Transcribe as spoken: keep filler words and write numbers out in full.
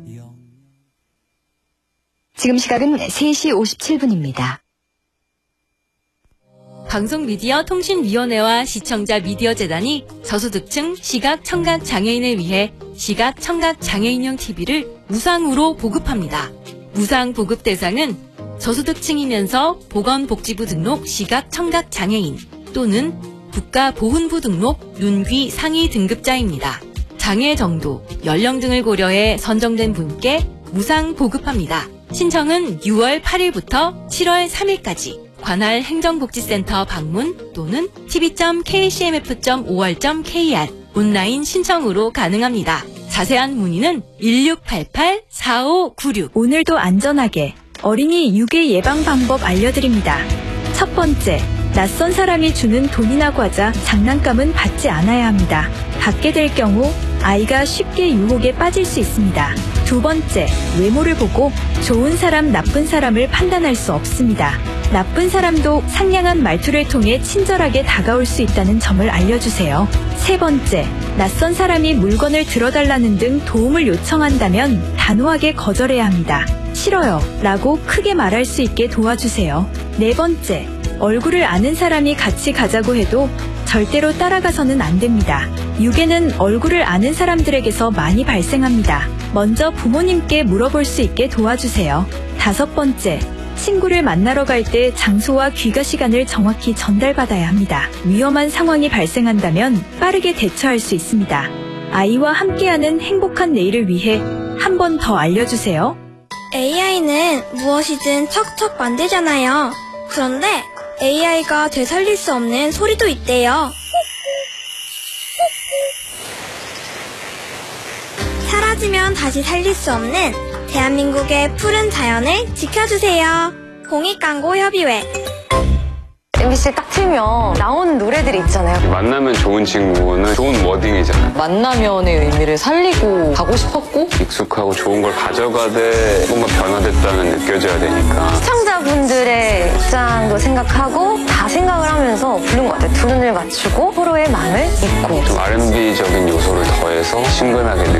지금 시각은 세 시 오십칠 분입니다. 방송미디어통신위원회와 시청자미디어재단이 저소득층 시각청각장애인을 위해 시각청각장애인용 티비를 무상으로 보급합니다. 무상 보급 대상은 저소득층이면서 보건복지부 등록 시각청각장애인 또는 국가보훈부 등록 눈귀 상위 등급자입니다. 장애 정도, 연령 등을 고려해 선정된 분께 무상 보급합니다. 신청은 유월 팔일부터 칠월 삼일까지 관할 행정복지센터 방문 또는 티비 점 케이씨엠에프 점 오알 점 케이알 온라인 신청으로 가능합니다. 자세한 문의는 일육팔팔 사오구육. 오늘도 안전하게 어린이 유괴 예방 방법 알려드립니다. 첫 번째, 낯선 사람이 주는 돈이나 과자, 장난감은 받지 않아야 합니다. 받게 될 경우 아이가 쉽게 유혹에 빠질 수 있습니다. 두 번째, 외모를 보고 좋은 사람, 나쁜 사람을 판단할 수 없습니다. 나쁜 사람도 상냥한 말투를 통해 친절하게 다가올 수 있다는 점을 알려주세요. 세 번째, 낯선 사람이 물건을 들어달라는 등 도움을 요청한다면 단호하게 거절해야 합니다. 싫어요 라고 크게 말할 수 있게 도와주세요. 네 번째, 얼굴을 아는 사람이 같이 가자고 해도 절대로 따라가서는 안 됩니다. 유괴는 얼굴을 아는 사람들에게서 많이 발생합니다. 먼저 부모님께 물어볼 수 있게 도와주세요. 다섯 번째, 친구를 만나러 갈 때 장소와 귀가 시간을 정확히 전달받아야 합니다. 위험한 상황이 발생한다면 빠르게 대처할 수 있습니다. 아이와 함께하는 행복한 내일을 위해 한 번 더 알려주세요. 에이아이는 무엇이든 척척 만들잖아요. 그런데 에이아이가 되살릴 수 없는 소리도 있대요. 사라지면 다시 살릴 수 없는 대한민국의 푸른 자연을 지켜주세요. 공익광고협의회. 엠비씨 딱 틀면 나오는 노래들이 있잖아요. 만나면 좋은 친구는 좋은 워딩이잖아요. 만나면의 의미를 살리고 가고 싶었고 익숙하고 좋은 걸 가져가되 뭔가 변화됐다는 느껴져야 되니까. 시청자분들의 입장도 생각하고 다 생각을 하면서 부른 것 같아요. 두 눈을 맞추고 서로의 마음을 읽고 좀 알앤비적인 요소를 더해서 친근하게